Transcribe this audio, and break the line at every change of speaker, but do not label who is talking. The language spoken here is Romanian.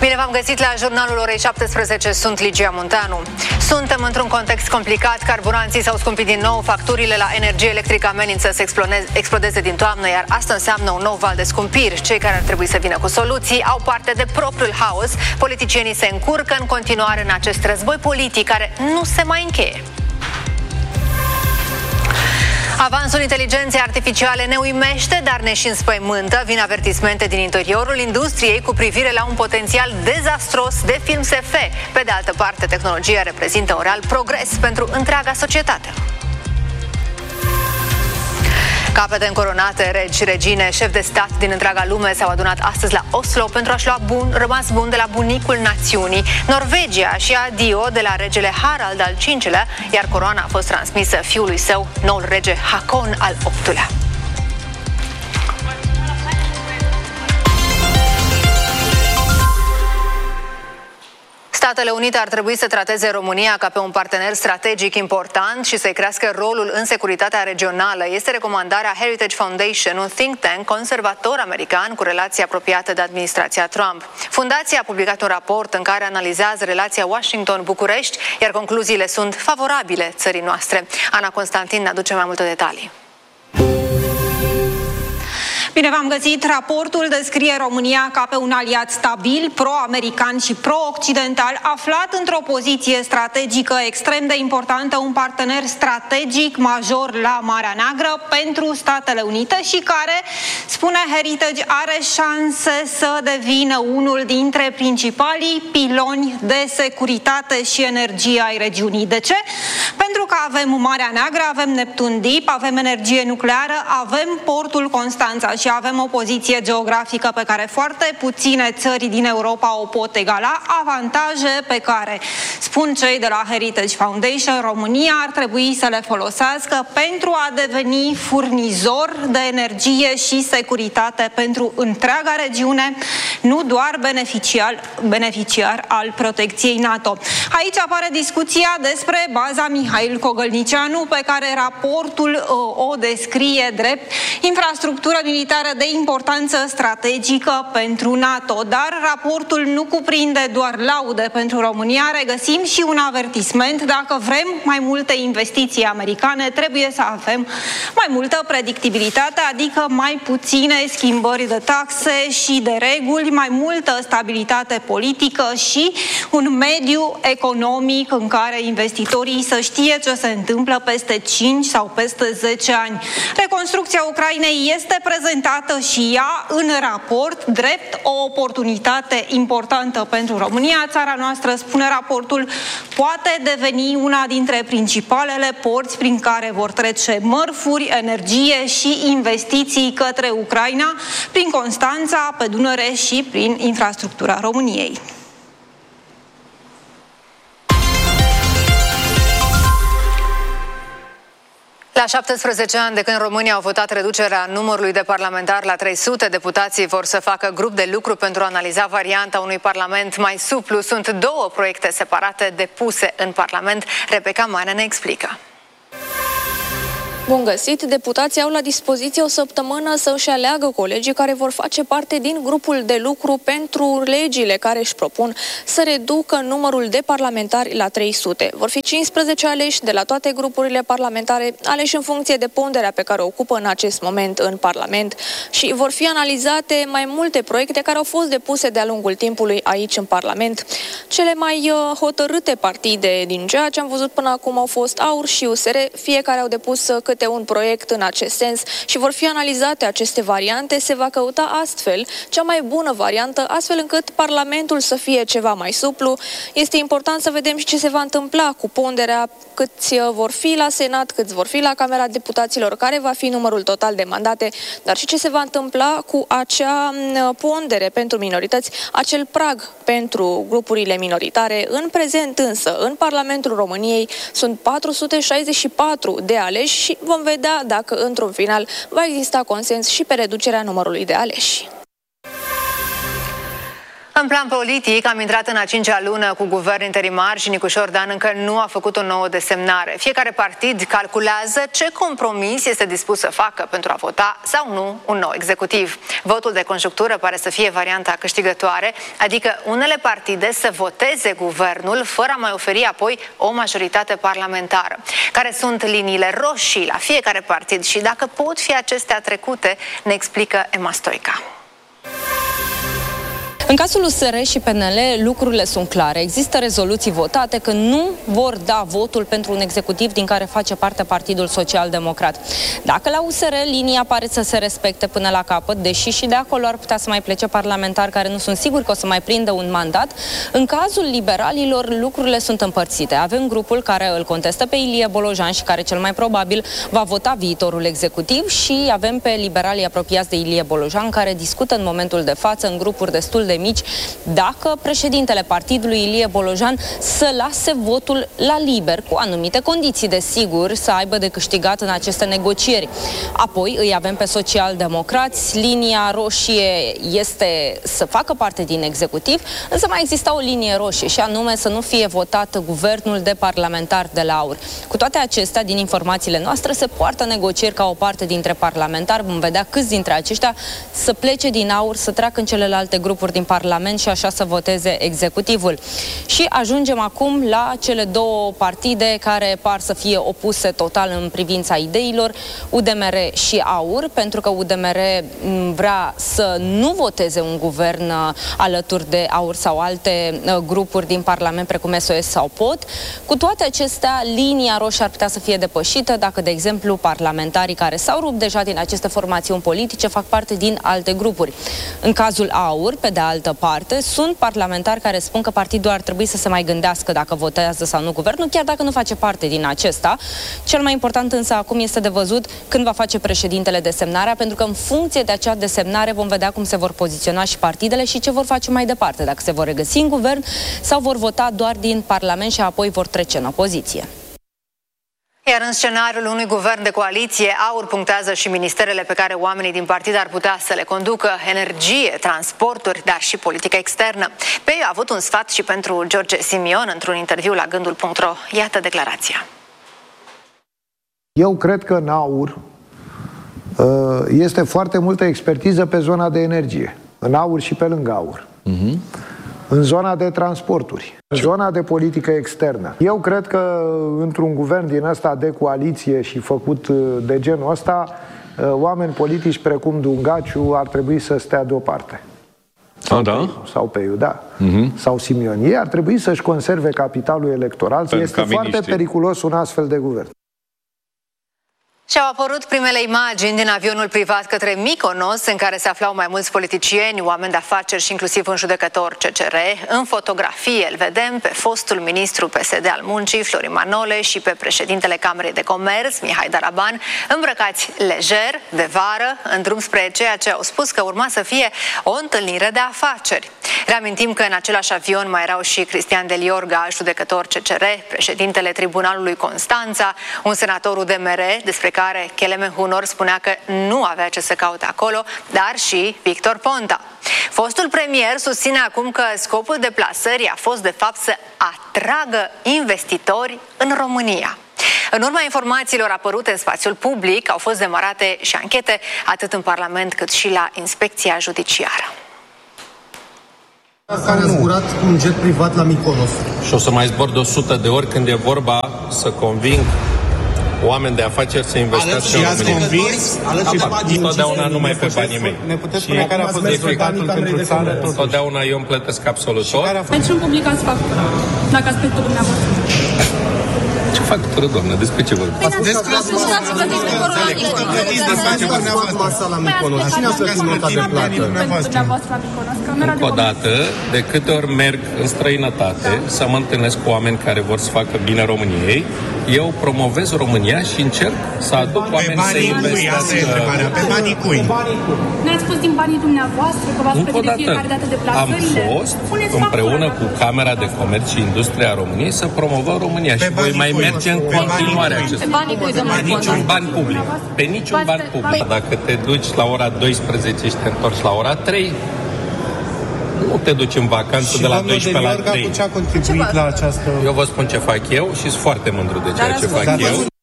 Bine v-am găsit la jurnalul orei 17, sunt Ligia Munteanu. Suntem într-un context complicat, carburanții s-au scumpit din nou, facturile la energie electrică amenință să explodeze din toamnă, iar asta înseamnă un nou val de scumpiri. Cei care ar trebui să vină cu soluții au parte de propriul haos. Politicienii se încurcă în continuare în acest război politic care nu se mai încheie. Avansul inteligenței artificiale ne uimește, dar ne și înspăimântă. Vin avertismente din interiorul industriei cu privire la un potențial dezastros de film SF. Pe de altă parte, tehnologia reprezintă un real progres pentru întreaga societate. Capete încoronate, regi, regine, șefi de stat din întreaga lume s-au adunat astăzi la Oslo pentru a-și lua rămas bun de la bunicul națiunii. Norvegia și adio de la regele Harald al V-lea, iar coroana a fost transmisă fiului său, noul rege Haakon al VIII-lea. Statele Unite ar trebui să trateze România ca pe un partener strategic important și să-i crească rolul în securitatea regională. Este recomandarea Heritage Foundation, un think tank conservator american cu relații apropiate de administrația Trump. Fundația a publicat un raport în care analizează relația Washington-București, iar concluziile sunt favorabile țării noastre. Ana Constantin ne aduce mai multe detalii.
Bine v-am găsit! Raportul descrie România ca pe un aliat stabil, pro-american și pro-occidental, aflat într-o poziție strategică extrem de importantă, un partener strategic major la Marea Neagră pentru Statele Unite și care, spune Heritage, are șanse să devină unul dintre principalii piloni de securitate și energie ai regiunii. De ce? Pentru că avem Marea Neagră, avem Neptun Deep, avem energie nucleară, avem portul Constanța și avem o poziție geografică pe care foarte puține țări din Europa o pot egala, avantaje pe care, spun cei de la Heritage Foundation, România ar trebui să le folosească pentru a deveni furnizor de energie și securitate pentru întreaga regiune, nu doar beneficiar al protecției NATO. Aici apare discuția despre baza Mihail Cogălnicianu, pe care raportul o descrie drept infrastructură militară de importanță strategică pentru NATO, dar raportul nu cuprinde doar laude pentru România, regăsim și un avertisment: dacă vrem mai multe investiții americane, trebuie să avem mai multă predictibilitate, adică mai puține schimbări de taxe și de reguli, mai multă stabilitate politică și un mediu economic în care investitorii să știe ce se întâmplă peste 5 sau peste 10 ani. Reconstrucția Ucrainei este prezentată și ea în raport drept o oportunitate importantă pentru România. Țara noastră, spune raportul, poate deveni una dintre principalele porți prin care vor trece mărfuri, energie și investiții către Ucraina, prin Constanța, pe Dunăre și prin infrastructura României.
La 17 ani de când România au votat reducerea numărului de parlamentari la 300, deputații vor să facă grup de lucru pentru a analiza varianta unui parlament mai suplu. Sunt două proiecte separate depuse în Parlament. Rebecca Manea ne explică.
Bun găsit! Deputații au la dispoziție o săptămână să își aleagă colegii care vor face parte din grupul de lucru pentru legile care își propun să reducă numărul de parlamentari la 300. Vor fi 15 aleși de la toate grupurile parlamentare, aleși în funcție de ponderea pe care o ocupă în acest moment în Parlament, și vor fi analizate mai multe proiecte care au fost depuse de-a lungul timpului aici în Parlament. Cele mai hotărâte partide din ceea ce am văzut până acum au fost AUR și USR, fiecare au depus câte un proiect în acest sens și vor fi analizate aceste variante. Se va căuta astfel cea mai bună variantă, astfel încât Parlamentul să fie ceva mai suplu. Este important să vedem și ce se va întâmpla cu ponderea, câți vor fi la Senat, câți vor fi la Camera Deputaților, care va fi numărul total de mandate, dar și ce se va întâmpla cu acea pondere pentru minorități, acel prag pentru grupurile minoritare. În prezent însă, în Parlamentul României sunt 464 de aleși și vom vedea dacă într-un final va exista consens și pe reducerea numărului de aleși.
În plan politic, am intrat în a 5-a lună cu guvern interimar și Nicu Șordan încă nu a făcut o nouă desemnare. Fiecare partid calculează ce compromis este dispus să facă pentru a vota sau nu un nou executiv. Votul de conjunctură pare să fie varianta câștigătoare, adică unele partide să voteze guvernul fără a mai oferi apoi o majoritate parlamentară. Care sunt liniile roșii la fiecare partid și dacă pot fi acestea trecute, ne explică Emma Stoica.
În cazul USR și PNL, lucrurile sunt clare. Există rezoluții votate că nu vor da votul pentru un executiv din care face parte Partidul Social-Democrat. Dacă la USR linia pare să se respecte până la capăt, deși și de acolo ar putea să mai plece parlamentari care nu sunt siguri că o să mai prindă un mandat, în cazul liberalilor lucrurile sunt împărțite. Avem grupul care îl contestă pe Ilie Bolojan și care cel mai probabil va vota viitorul executiv și avem pe liberalii apropiați de Ilie Bolojan care discută în momentul de față în grupuri destul de mici dacă președintele partidului Ilie Bolojan să lase votul la liber, cu anumite condiții, desigur, să aibă de câștigat în aceste negocieri. Apoi îi avem pe social-democrați, linia roșie este să facă parte din executiv, însă mai exista o linie roșie și anume să nu fie votat guvernul de parlamentari de la AUR. Cu toate acestea, din informațiile noastre, se poartă negocieri ca o parte dintre parlamentari, vom vedea câți dintre aceștia să plece din AUR, să treacă în celelalte grupuri din Parlament și așa să voteze executivul. Și ajungem acum la cele două partide care par să fie opuse total în privința ideilor, UDMR și AUR, pentru că UDMR vrea să nu voteze un guvern alături de AUR sau alte grupuri din Parlament, precum SOS sau POT. Cu toate acestea, linia roșie ar putea să fie depășită dacă, de exemplu, parlamentarii care s-au rupt deja din aceste formațiuni politice fac parte din alte grupuri. În cazul AUR, pe de altă parte, sunt parlamentari care spun că partidul ar trebui să se mai gândească dacă votează sau nu guvernul, chiar dacă nu face parte din acesta. Cel mai important însă acum este de văzut când va face președintele desemnarea, pentru că în funcție de acea desemnare vom vedea cum se vor poziționa și partidele și ce vor face mai departe, dacă se vor regăsi în guvern sau vor vota doar din Parlament și apoi vor trece în opoziție.
Iar în scenariul unui guvern de coaliție, AUR punctează și ministerele pe care oamenii din partid ar putea să le conducă: energie, transporturi, dar și politică externă. Peiu a avut un sfat și pentru George Simion într-un interviu la Gândul.ro. Iată declarația.
Eu cred că în AUR este foarte multă expertiză pe zona de energie. În AUR și pe lângă AUR. În zona de transporturi, în zona de politică externă. Eu cred că într-un guvern din ăsta de coaliție și făcut de genul ăsta, oameni politici precum Dungaciu ar trebui să stea deoparte. Sau Peiu, da. Sau Simion. Ei ar trebui să-și conserve capitalul electoral. Este foarte periculos un astfel de guvern.
Și-au apărut primele imagini din avionul privat către Mykonos, în care se aflau mai mulți politicieni, oameni de afaceri și inclusiv un judecător CCR. În fotografie îl vedem pe fostul ministru PSD al Muncii, Florin Manole, și pe președintele Camerei de Comerț, Mihai Daraban, îmbrăcați lejer, de vară, în drum spre ceea ce au spus că urma să fie o întâlnire de afaceri. Reamintim că în același avion mai erau și Cristian Del Iorga, judecător CCR, președintele Tribunalului Constanța, un senator UDMR, despre care Kelemen Hunor spunea că nu avea ce să caute acolo, dar și Victor Ponta. Fostul premier susține acum că scopul deplasării a fost de fapt să atragă investitori în România. În urma informațiilor apărute în spațiul public, au fost demarate și anchete atât în Parlament cât și la Inspecția Judiciară.
Care a zburat cu un jet privat la Mykonos.
Și o să mai zbor de 100 de ori când e vorba să conving oameni de afaceri să investească în România. Întotdeauna numai pe banii mei.
Ne puteți spune care a fost rezultatul pentru țară?
Întotdeauna eu îmi plătesc absolut tot.
Deci nu publicați factura, dacă ați plătit dumneavoastră.
Ce factură, doamnă? Despre ce vorbim?
Despre masa la Mykonos. Cine a plătit nota de plată?
Încă o dată, de câte ori merg în străinătate să mă întâlnesc cu oameni care vor să facă bine României, eu promovez România și încerc să aduc oameni să investească.
Pe banii cui?
Ne-ați spus din banii dumneavoastră, că v-ați plătit de fiecare dată de plasările.
Am fost împreună cu Camera de Comerț și Industria României să promovăm România și voi mai merge în continuare acest lucru. Pe niciun ban public. Pe niciun ban public. Dacă te duci la ora 12 și te întorci la ora 3, Nu te duci în vacanță
și
de la 12 la 3.
Ce a contribuit la această...
Eu vă spun ce fac eu și sunt foarte mândru de ceea ce fac eu.